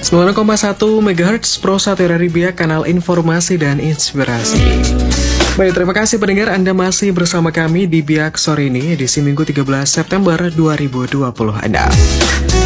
96,1 MHz Pro 1 RRI Biak, kanal informasi dan inspirasi. Baik, terima kasih pendengar, Anda masih bersama kami di Biak sore ini, edisi Minggu 13 September 2026.